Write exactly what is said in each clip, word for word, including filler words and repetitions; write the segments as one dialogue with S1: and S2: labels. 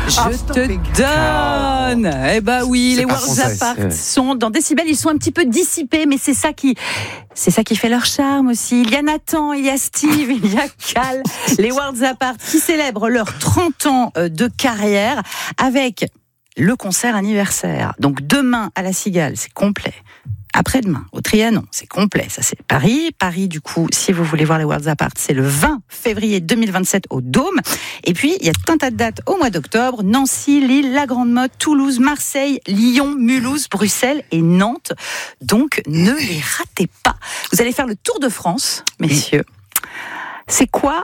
S1: Je te donne. Eh ben oui,
S2: C'est
S1: les
S2: pas
S1: Worlds
S2: français,
S1: Apart
S2: c'est-
S1: sont dans Décibel, ils sont un petit peu dissipés, mais c'est ça qui, c'est ça qui fait leur charme aussi. Il y a Nathan, il y a Steve, il y a Cal, les Worlds Apart qui célèbrent leurs trente ans de carrière avec le concert anniversaire. Donc demain à la Cigale, c'est complet. Après-demain, au Trianon, c'est complet. Ça, c'est Paris. Paris, du coup, si vous voulez voir les Worlds Apart, c'est le vingt février deux mille vingt-sept au Dôme. Et puis, il y a tout un tas de dates au mois d'octobre. Nancy, Lille, la Grande Motte, Toulouse, Marseille, Lyon, Mulhouse, Bruxelles et Nantes. Donc, ne les ratez pas. Vous allez faire le Tour de France, messieurs. C'est quoi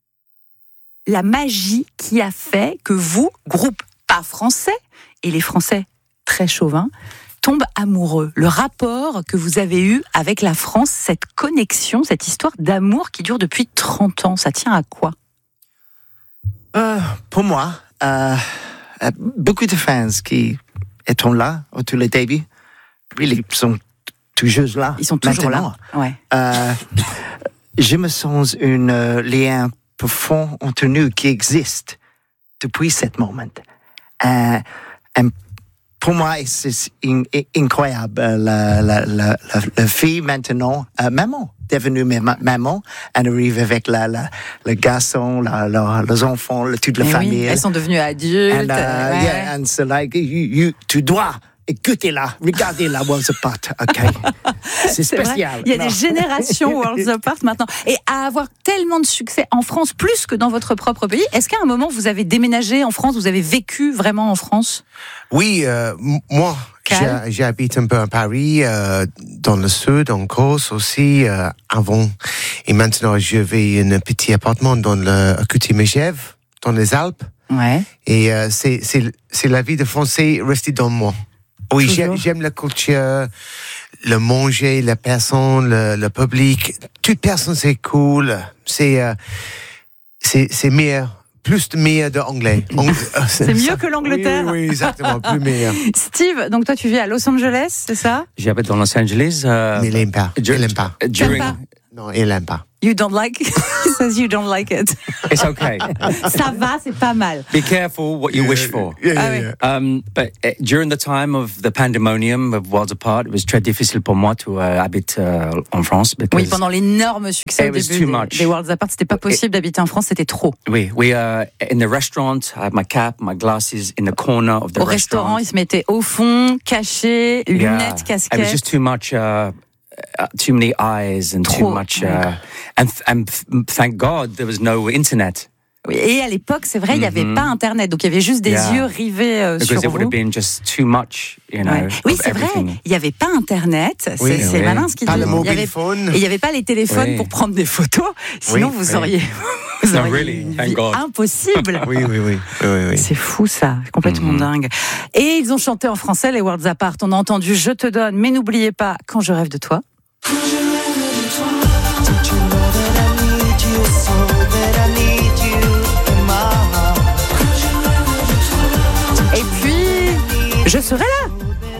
S1: la magie qui a fait que vous, groupe pas français, et les Français très chauvins, tombe amoureux, le rapport que vous avez eu avec la France, cette connexion, cette histoire d'amour qui dure depuis trente ans, ça tient à quoi ?
S3: Euh, pour moi, euh, euh, beaucoup de fans qui étaient là autour les débuts, ils sont toujours là.
S1: Ils sont toujours
S3: maintenant.
S1: là. Ouais.
S3: Euh, je me sens un euh, lien profond entre nous qui existe depuis ce moment. Euh, et pour moi, c'est in, in, incroyable. La, la, la, la, la fille maintenant, euh, maman, devenue ma- maman, elle arrive avec la, la, le garçon, la, la, les enfants, la, toute la
S1: Mais
S3: famille.
S1: oui, elles sont devenues adultes.
S3: And, uh,
S1: ouais.
S3: yeah, and so like, you, you, tu dois écouter-la, regardez-la Worlds Apart, ok? C'est
S1: C'est vrai.
S3: spécial.
S1: Il y a
S3: Non.
S1: des générations Worlds Apart maintenant. Et à avoir tellement de succès en France, plus que dans votre propre pays, est-ce qu'à un moment, vous avez déménagé en France, vous avez vécu vraiment en France ?
S2: Oui, euh, m- moi,
S1: Cal?
S2: j'ai- j'habite un peu à Paris, euh, dans le sud, en Corse aussi, euh, avant. Et maintenant, je vis un petit appartement dans le à Couty-Megève, dans les Alpes.
S1: Ouais.
S2: Et euh, c'est, c'est, c'est la vie de Français restée dans moi. Oui,
S1: Toujours.
S2: j'aime, j'aime la culture, le manger, la personne, le, le public. Toute personne, c'est cool. C'est, euh, c'est, c'est meilleur. Plus de meilleur de anglais. Ang-
S1: C'est mieux que l'Angleterre.
S2: Oui, oui, exactement, plus meilleur.
S1: Steve, donc toi tu vis à Los Angeles, c'est ça ?
S4: J'habite dans Los Angeles. euh,
S2: Mais il n'aime pas.
S4: dur-
S2: Il n'aime pas.
S4: During,
S1: pas.
S2: Non, il n'aime pas.
S1: You don't like? He says you don't like it.
S4: it's okay.
S1: Ça va, c'est pas mal.
S4: Be careful what you wish for.
S2: Yeah,
S1: Ah
S2: yeah,
S1: oui.
S2: yeah.
S4: Um, but uh, during the time of the pandemonium of Worlds Apart, it was très difficile pour moi to uh, habiter uh, en France because
S1: Oui, pendant l'énorme succès
S4: It
S1: au
S4: was
S1: début
S4: too
S1: des,
S4: much.
S1: des Worlds Apart, c'était pas possible d'habiter en France, c'était trop.
S4: we we uh, in the restaurant. I had my cap, my glasses in the corner of the
S1: Au restaurant,
S4: restaurant.
S1: ils se mettaient au fond, cachés,
S4: Yeah.
S1: lunettes,
S4: It was
S1: casquettes.
S4: just too much. Uh, uh, too many eyes and
S1: Trop,
S4: too much.
S1: ouais.
S4: Uh, and th- and th- thank God there was no internet
S1: Oui, et à l'époque, c'est vrai, il n'y avait
S4: Mhm.
S1: pas Internet, donc il y avait juste des
S4: Yeah.
S1: yeux rivés euh,
S4: because
S1: sur
S4: it would
S1: vous.
S4: have been just too much, you know.
S1: Ouais. Oui,
S4: of
S1: c'est vrai,
S4: everything.
S1: il n'y avait pas Internet,
S2: Oui,
S1: c'est c'est
S4: oui.
S1: malin ce qu'il dit.
S2: Pas le
S1: Il y avait-
S2: mobile phone.
S1: Et il n'y avait pas les téléphones
S4: Oui.
S1: pour prendre des photos, sinon
S2: Oui,
S1: vous
S2: oui.
S1: auriez, vous
S4: No,
S1: auriez
S4: really,
S1: une
S4: thank
S1: vie
S4: God.
S1: impossible.
S2: Oui, oui, oui. oui, oui, oui.
S1: C'est fou ça, c'est complètement
S4: Mhm.
S1: dingue. Et ils ont chanté en français les Worlds Apart, on a entendu Je te donne, mais n'oubliez pas Quand je rêve de toi.